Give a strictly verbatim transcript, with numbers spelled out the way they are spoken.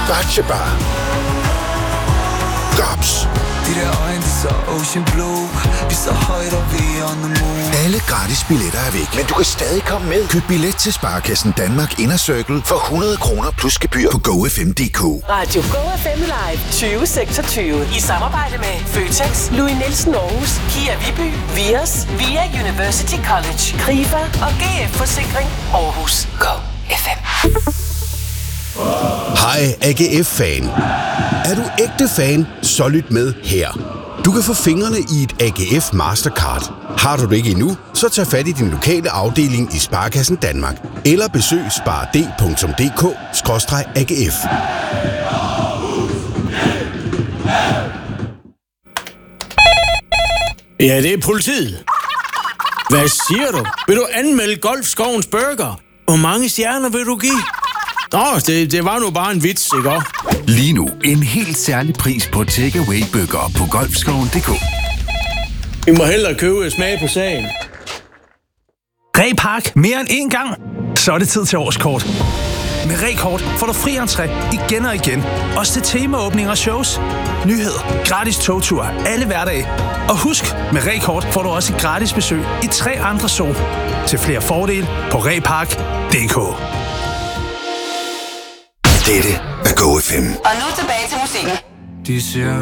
Batjebar. Gops. De der øjne, de så ocean blue. Vi så højt, og vi on the moon. Alle gratis billetter er væk, men du kan stadig komme med. Køb billet til Sparekassen Danmark Inner Circle for hundrede kroner plus gebyr på go f m punktum d k. Radio Go F M Live tyve seksogtyve i samarbejde med Føtex, Louis Nielsen Aarhus, Kia Viby, Vios, Via University College, Krifa og G F Forsikring Aarhus. Go F M. Hej A G F-fan. Er du ægte fan, så lyt med her. Du kan få fingrene i et A G F Mastercard. Har du det ikke endnu, så tag fat i din lokale afdeling i Sparekassen Danmark. Eller besøg spar d punktum d k skråstreg A G F. Ja, det er politiet. Hvad siger du? Vil du anmelde Golfskovens Burger? Hvor mange stjerner vil du give? Nå, det, det var nu bare en vits, ikke også? Lige nu en helt særlig pris på takeaway-bøger på golfskoven punktum d k. Vi må hellere købe smag på sagen. Reh Park mere end én gang? Så er det tid til årskort. Med Reh-kort får du fri entré igen og igen. Også til temaåbninger og shows. Nyheder, gratis togtur, alle hverdage. Og husk, med Reh-kort får du også et gratis besøg i tre andre zoo. Til flere fordele på reh park punktum d k. Dette er Go F M. Og nu tilbage til musikken. De siger,